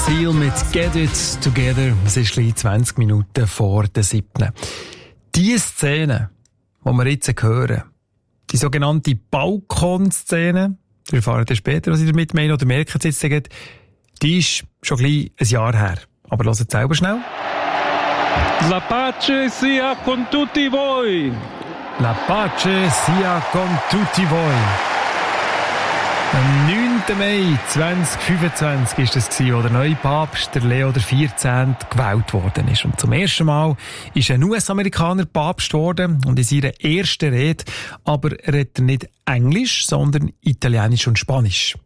Seal mit Get It Together. Es ist gleich 20 Minuten vor der 7. Die Szene, die wir jetzt hören, die sogenannte Balkonszene, wir erfahren dann später, was ich damit meine, oder merken es jetzt, die ist schon gleich ein Jahr her. Aber hört es selber schnell. La pace sia con tutti voi. La pace sia con tutti voi. Am 9. Mai 2025 ist es gewesen, wo der neue Papst, der Leo XIV, gewählt worden ist. Und zum ersten Mal ist ein US-Amerikaner Papst geworden und in seiner ersten Rede aber redet er nicht Englisch, sondern Italienisch und Spanisch.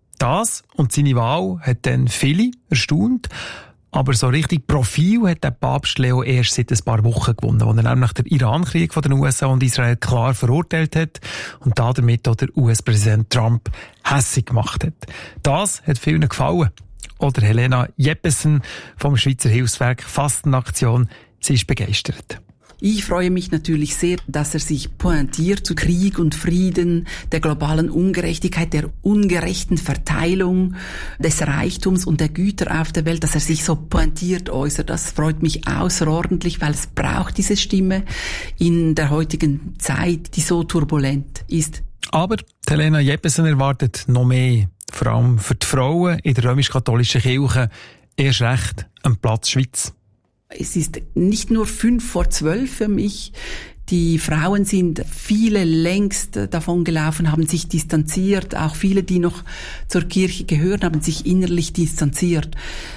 Das und seine Wahl hat dann viele erstaunt. Aber so richtig Profil hat der Papst Leo erst seit ein paar Wochen gewonnen, wo er nämlich den Iran-Krieg von den USA und Israel klar verurteilt hat und damit auch der US-Präsident Trump hässig gemacht hat. Das hat vielen gefallen. Oder Helena Jeppesen vom Schweizer Hilfswerk Fastenaktion, sie ist begeistert. Ich freue mich natürlich sehr, dass er sich pointiert zu Krieg und Frieden, der globalen Ungerechtigkeit, der ungerechten Verteilung des Reichtums und der Güter auf der Welt, dass er sich so pointiert äußert. Das freut mich außerordentlich, weil es braucht diese Stimme in der heutigen Zeit, die so turbulent ist. Aber Helena Jeppesen erwartet noch mehr, vor allem für die Frauen in der römisch-katholischen Kirche, erst recht am Platz Schweiz. Es ist nicht nur 11:55 für mich. Die Frauen sind viele längst davon gelaufen, haben sich distanziert. Auch viele, die noch zur Kirche gehören, haben sich innerlich distanziert.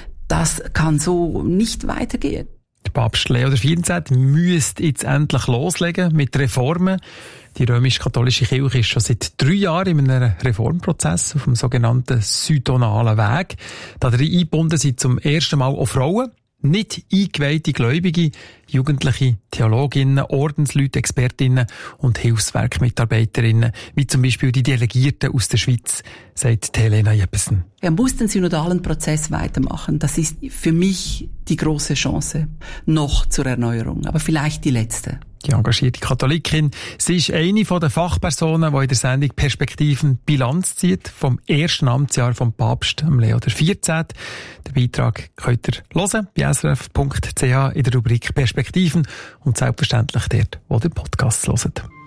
Das kann so nicht weitergehen. Der Papst Leo XIV müsste jetzt endlich loslegen mit Reformen. Die römisch-katholische Kirche ist schon seit 3 Jahren in einem Reformprozess auf dem sogenannten synodalen Weg. Darin eingebunden sind zum ersten Mal auch Frauen. Nicht eingeweihte Gläubige, Jugendliche, Theologinnen, Ordensleute, Expertinnen und Hilfswerkmitarbeiterinnen, wie zum Beispiel die Delegierten aus der Schweiz, sagt Helena Jeppesen. Er muss den synodalen Prozess weitermachen. Das ist für mich die große Chance noch zur Erneuerung, aber vielleicht die letzte. Die engagierte Katholikin, sie ist eine der Fachpersonen, die in der Sendung Perspektiven Bilanz zieht vom ersten Amtsjahr vom Papst Leo XIV. Den Beitrag könnt ihr hören bei srf.ch in der Rubrik Perspektiven und selbstverständlich dort, wo ihr Podcasts hört.